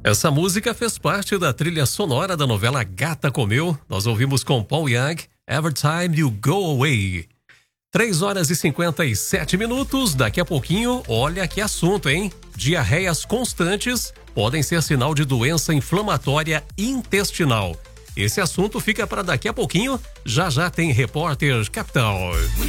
Essa música fez parte da trilha sonora da novela Gata Comeu. Nós ouvimos com Paul Young, Every Time You Go Away. 3h57. Daqui a pouquinho, olha que assunto, hein? Diarreias constantes podem ser sinal de doença inflamatória intestinal. Esse assunto fica para daqui a pouquinho. Já já tem Repórter Capital.